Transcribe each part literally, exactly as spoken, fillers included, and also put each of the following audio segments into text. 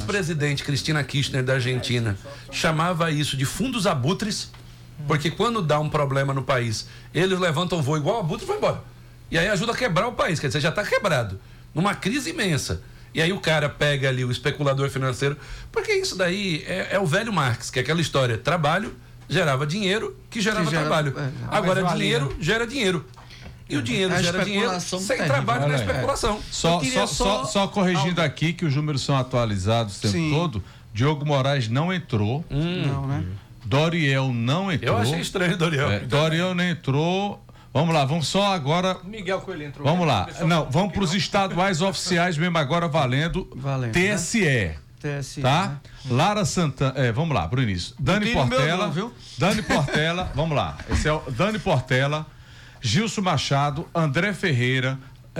ex-presidente Cristina Kirchner da Argentina chamava isso de fundos abutres, porque quando dá um problema no país, eles levantam voo igual abutre e vão embora. E aí ajuda a quebrar o país, quer dizer, já está quebrado, numa crise imensa. E aí o cara pega ali o especulador financeiro, porque isso daí é, é o velho Marx, que é aquela história, trabalho gerava dinheiro, que gerava que gera, trabalho. É, Agora dinheiro gera dinheiro. E o dinheiro a gera dinheiro sem terrível. Trabalho na especulação. É. Só, só, só, só corrigindo Aldo. Aqui que os números são atualizados o tempo Sim. todo, Diogo Moraes não entrou. Hum. Não, né? Doriel não entrou. Eu achei estranho, Doriel. É, Doriel não entrou. Vamos lá, vamos só agora. Miguel Coelho entrou. Vamos lá. Não, vamos para os estaduais oficiais mesmo agora valendo. Valendo T S E. Né? T S E. Tá? Né? Lara Santana. É, vamos lá, pro início. Dani Portela. Não, viu? Dani Portela, vamos lá. Esse é o Dani Portela, Gilson Machado, André Ferreira,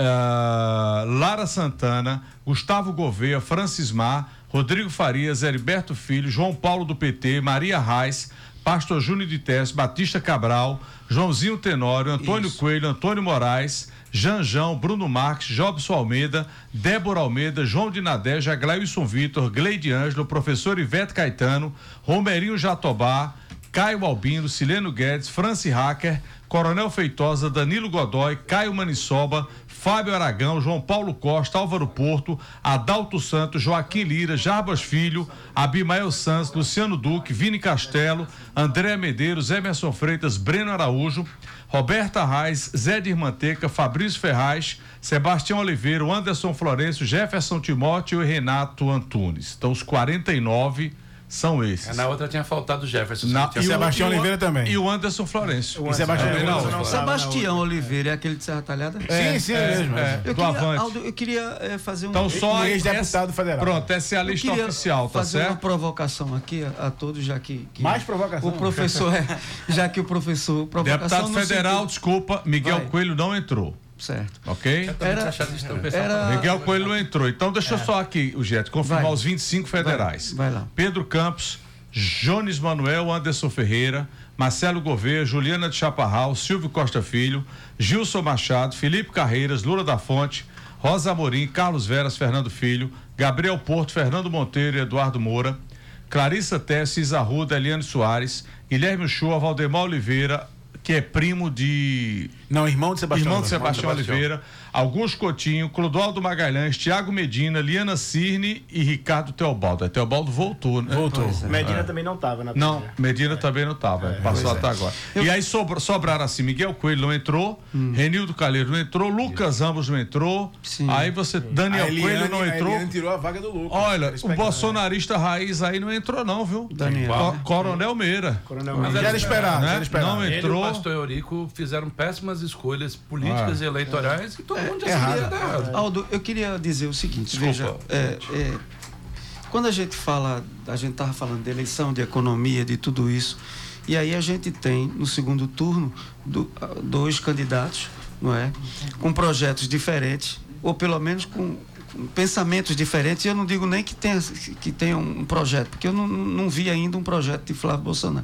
uh, Lara Santana, Gustavo Gouveia, Francis Mar, Rodrigo Farias, Heriberto Filho, João Paulo do P T, Maria Reis, Pastor Júnior de Teste, Batista Cabral, Joãozinho Tenório, Antônio Isso. Coelho, Antônio Moraes, Janjão, Bruno Marques, Jobson Almeida, Débora Almeida, João de Nadeja, Glailson Vitor, Gleide Ângelo, professor Ivete Caetano, Romerinho Jatobá, Caio Albino, Sileno Guedes, Franci Hacker, Coronel Feitosa, Danilo Godoy, Caio Manissoba, Fábio Aragão, João Paulo Costa, Álvaro Porto, Adalto Santos, Joaquim Lira, Jarbas Filho, Abimael Santos, Luciano Duque, Vini Castelo, André Medeiros, Emerson Freitas, Breno Araújo, Roberta Reis, Zé de Manteca, Fabrício Ferraz, Sebastião Oliveira, Anderson Florencio, Jefferson Timóteo e Renato Antunes. Então os quarenta e nove são esses. É, na outra tinha faltado o Jefferson. Na, e o Sebastião o, Oliveira também. E o Anderson Florencio. O Sebastião é, Oliveira. Não, não, Sebastião Oliveira é aquele de Serra Talhada? É, sim, sim, é, mesmo. É, eu, do queria, Avante. Aldo, eu queria é, fazer um... Então só ex-deputado federal. Pronto, essa é a lista oficial, tá fazer certo? uma provocação aqui a, a todos, já que... que Mais provocação. O professor é... Já que o professor... Deputado federal, sentido... desculpa, Miguel Vai. Coelho não entrou. Certo. Ok? Era, era... Miguel Coelho não entrou. Então deixa eu é. só aqui, o Jet, confirmar Vai. os vinte e cinco federais. Vai, vai lá. Pedro Campos, Jones Manuel, Anderson Ferreira, Marcelo Gouveia, Juliana de Chaparral, Silvio Costa Filho, Gilson Machado, Felipe Carreiras, Lula da Fonte, Rosa Amorim, Carlos Veras, Fernando Filho, Gabriel Porto, Fernando Monteiro e Eduardo Moura, Clarissa Tess, Isa Arruda, Eliane Soares, Guilherme Uchoa, Valdemar Oliveira, que é primo de... Não, irmão de Sebastião. Irmão de Sebastião, Sebastião Oliveira, Augusto Coutinho, Clodoaldo Magalhães, Tiago Medina, Liana Cirne e Ricardo Teobaldo. A Teobaldo voltou, né? Voltou. É. Medina é. também não estava na Não, Medina é. também não estava, é, passou até é. agora. Eu... E aí sobra, sobraram assim, Miguel Coelho não entrou, hum. Renildo Calheiro não entrou, Lucas Isso. Ramos não entrou, Sim. aí você, Daniel Eliane, Coelho não entrou. A tirou a vaga do Lucas. Olha, o bolsonarista raiz aí não entrou não, viu? Daniel. Co- Coronel Meira. Coronel Meira. Já era esperado, né? Não entrou. Ele e o pastor Eurico fizeram péssimas escolhas políticas ah. e eleitorais e todo é, mundo já é sabia dar errado. Aldo, eu queria dizer o seguinte, Desculpa. veja, é, é, quando a gente fala, a gente estava falando de eleição, de economia, de tudo isso, e aí a gente tem no segundo turno do, dois candidatos, não é, com projetos diferentes, ou pelo menos com, com pensamentos diferentes. Eu não digo nem que tenha, que tenha um projeto, porque eu não, não vi ainda um projeto de Flávio Bolsonaro.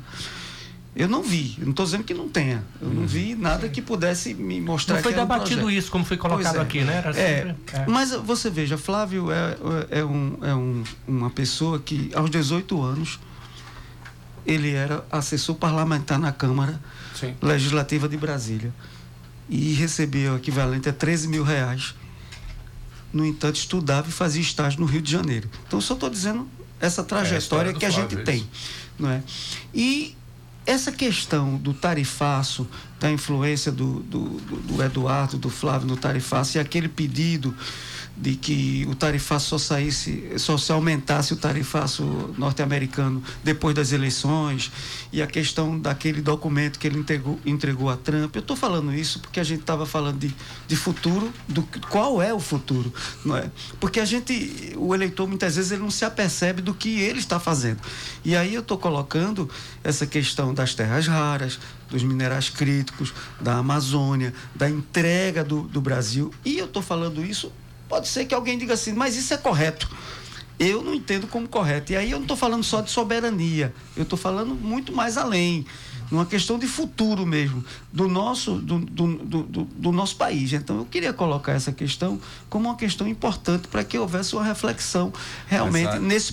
Eu não vi, eu não estou dizendo que não tenha. Eu não vi nada que pudesse me mostrar não foi que era um debatido projeto. isso, como foi colocado é, aqui, né? Era é, sempre, é. Mas você veja, Flávio é, é, um, é um, uma pessoa que, aos dezoito anos, ele era assessor parlamentar na Câmara Sim. Legislativa de Brasília e recebia o equivalente a treze mil reais. No entanto, estudava e fazia estágio no Rio de Janeiro. Então, só estou dizendo essa trajetória é a que a gente Flávio, tem. Não é? E essa questão do tarifaço, da influência do, do, do Eduardo, do Flávio no tarifaço, e aquele pedido de que o tarifaço só saísse, só se aumentasse o tarifaço norte-americano depois das eleições, e a questão daquele documento que ele entregou, entregou a Trump. Eu estou falando isso porque a gente estava falando de, de futuro, do qual é o futuro, não é? Porque a gente, o eleitor muitas vezes ele não se apercebe do que ele está fazendo. E aí eu estou colocando essa questão das terras raras, dos minerais críticos, da Amazônia, da entrega do, do Brasil, e eu estou falando isso. Pode ser que alguém diga assim, mas isso é correto. Eu não entendo como correto. E aí eu não estou falando só de soberania, eu estou falando muito mais além, numa questão de futuro mesmo, do nosso, do, do, do, do, do nosso país. Então eu queria colocar essa questão como uma questão importante para que houvesse uma reflexão realmente Exato. nesse